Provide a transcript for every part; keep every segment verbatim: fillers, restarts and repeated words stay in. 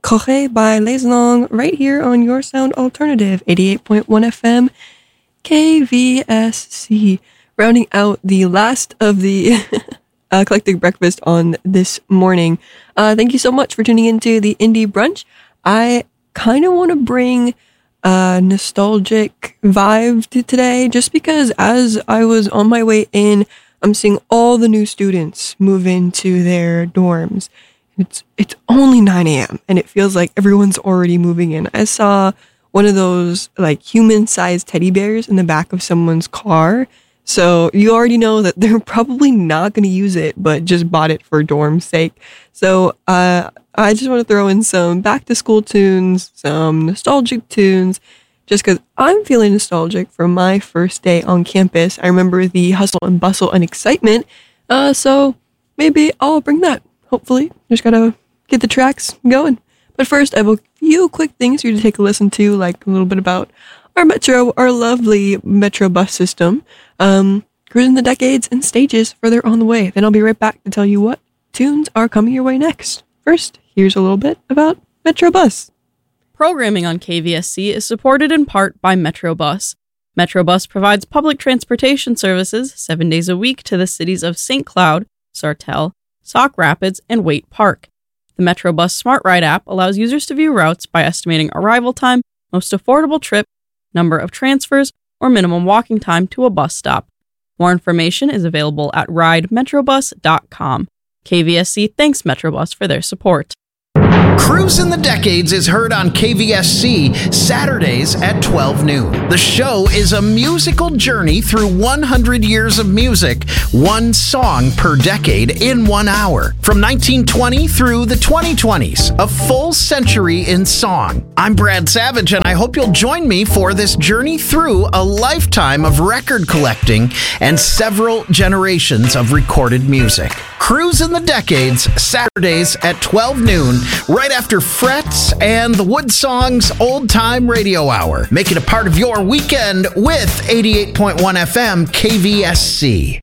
Corée by Les Long right here on your sound alternative, eighty-eight point one F M, K V S C. Rounding out the last of the uh, Eclectic Breakfast on this morning. Uh, thank you so much for tuning into the Indie Brunch. I kind of want to bring a nostalgic vibe to today, just because as I was on my way in, I'm seeing all the new students move into their dorms. It's it's only nine a.m. and it feels like everyone's already moving in. I saw one of those like human-sized teddy bears in the back of someone's car. So you already know that they're probably not going to use it, but just bought it for dorm's sake. So uh, I just want to throw in some back-to-school tunes, some nostalgic tunes, just because I'm feeling nostalgic from my first day on campus. I remember the hustle and bustle and excitement, uh, so maybe I'll bring that, hopefully. Just gotta get the tracks going. But first, I have a few quick things for you to take a listen to, like a little bit about our Metro, our lovely Metro bus system, um, cruising the decades and stages further on the way. Then I'll be right back to tell you what tunes are coming your way next. First, here's a little bit about Metro Bus. Programming on K V S C is supported in part by Metro Bus. Metro Bus provides public transportation services seven days a week to the cities of Saint Cloud, Sartell, Sauk Rapids, and Waite Park. The Metro Bus Smart Ride app allows users to view routes by estimating arrival time, most affordable trip, number of transfers, or minimum walking time to a bus stop. More information is available at ride metrobus dot com. K V S C thanks Metrobus for their support. Cruising the Decades is heard on K V S C Saturdays at twelve noon. The show is a musical journey through one hundred years of music, one song per decade in one hour. From nineteen twenty through the twenty twenties, a full century in song. I'm Brad Savage, and I hope you'll join me for this journey through a lifetime of record collecting and several generations of recorded music. Cruising the Decades, Saturdays at twelve noon, right after Frets and the Wood Songs Old Time Radio Hour. Make it a part of your weekend with eighty-eight point one F M K V S C.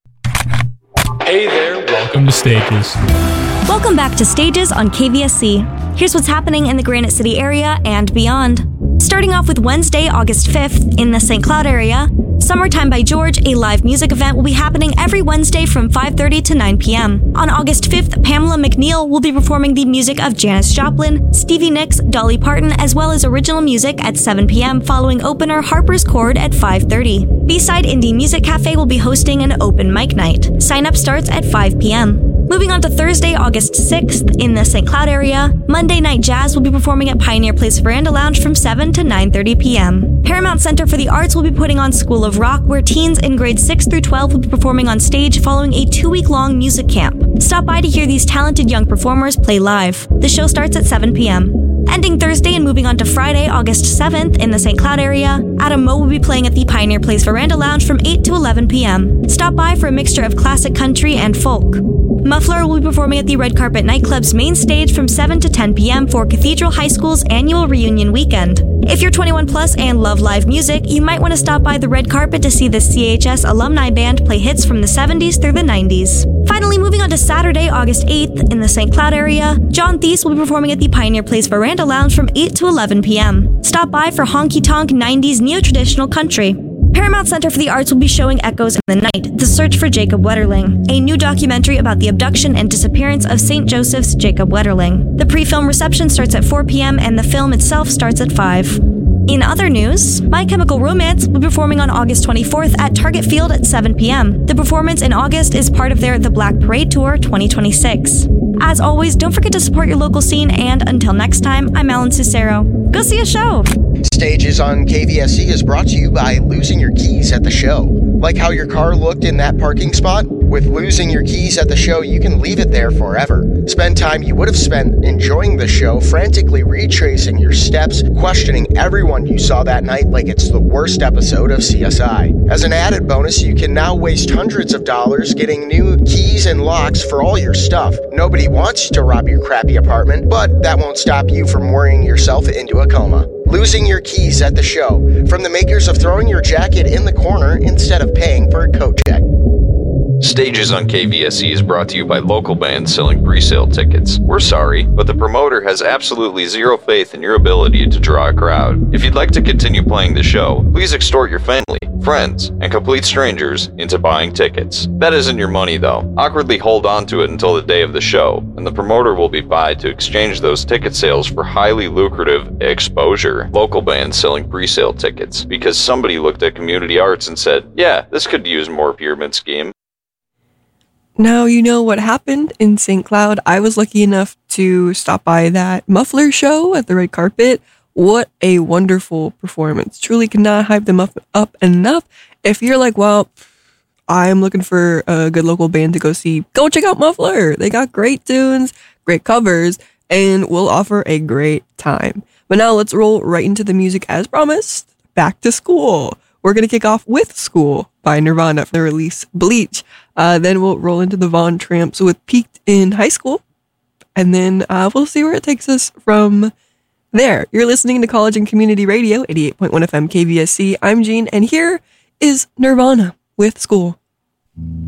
Hey there, welcome to Stages. Welcome back to Stages on K V S C. Here's what's happening in the Granite City area and beyond. Starting off with Wednesday, August fifth, in the Saint Cloud area, Summertime by George, a live music event, will be happening every Wednesday from five thirty to nine p.m. On August fifth, Pamela McNeil will be performing the music of Janis Joplin, Stevie Nicks, Dolly Parton, as well as original music at seven p.m. following opener Harper's Chord at five thirty. B-Side Indie Music Cafe will be hosting an open mic night. Sign-up starts at five p.m. Moving on to Thursday, August sixth, in the Saint Cloud area, Monday Night Jazz will be performing at Pioneer Place Veranda Lounge from seven to nine thirty p.m. Paramount Center for the Arts will be putting on School of Rock, where teens in grades six through twelve will be performing on stage following a two-week-long music camp. Stop by to hear these talented young performers play live. The show starts at seven p.m. Ending Thursday and moving on to Friday, August seventh, in the Saint Cloud area, Adam Moe will be playing at the Pioneer Place Veranda Lounge from eight to eleven p.m. Stop by for a mixture of classic country and folk. Muffler will be performing at the Red Carpet Nightclub's main stage from seven to ten p.m. for Cathedral High School's annual reunion weekend. If you're twenty-one plus and love live music, you might want to stop by the Red Carpet to see the C H S alumni band play hits from the seventies through the nineties. Finally, moving on to Saturday, August eighth, in the Saint Cloud area, John Thies will be performing at the Pioneer Place Veranda Lounge from eight to eleven p.m. Stop by for honky tonk nineties neo-traditional country. Paramount Center for the Arts will be showing Echoes in the Night, The Search for Jacob Wetterling, a new documentary about the abduction and disappearance of Saint Joseph's Jacob Wetterling. The pre-film reception starts at four p.m. and the film itself starts at five. In other news, My Chemical Romance will be performing on August twenty-fourth at Target Field at seven p.m. The performance in August is part of their The Black Parade Tour twenty twenty-six. As always, don't forget to support your local scene, and until next time, I'm Alan Cicero. Go see a show! Stages on K V S C is brought to you by losing your keys at the show. Like how your car looked in that parking spot? With losing your keys at the show, you can leave it there forever. Spend time you would have spent enjoying the show, frantically retracing your steps, questioning everyone you saw that night like it's the worst episode of C S I. As an added bonus, you can now waste hundreds of dollars getting new keys and locks for all your stuff. Nobody wants to rob your crappy apartment, but that won't stop you from worrying yourself into a coma. Losing your keys at the show, from the makers of throwing your jacket in the corner instead of paying for a coat check. Stages on K V S C is brought to you by local bands selling pre-sale tickets. We're sorry, but the promoter has absolutely zero faith in your ability to draw a crowd. If you'd like to continue playing the show, please extort your family, friends, and complete strangers into buying tickets. That isn't your money though. Awkwardly hold on to it until the day of the show, and the promoter will be by to exchange those ticket sales for highly lucrative exposure. Local bands selling pre-sale tickets, because somebody looked at community arts and said, yeah, this could use more pyramid scheme. Now, you know what happened in Saint Cloud. I was lucky enough to stop by that Muffler show at the red carpet. What a wonderful performance. Truly cannot hype them up, up enough. If you're like, well, I'm looking for a good local band to go see, go check out Muffler. They got great tunes, great covers, and will offer a great time. But now let's roll right into the music as promised. Back to School. We're going to kick off with School by Nirvana from the release Bleach. Uh, then we'll roll into the Von Tramps with Peaked in High School. And then uh, we'll see where it takes us from there. You're listening to College and Community Radio, eighty-eight point one F M K V S C. I'm Gene, and here is Nirvana with School.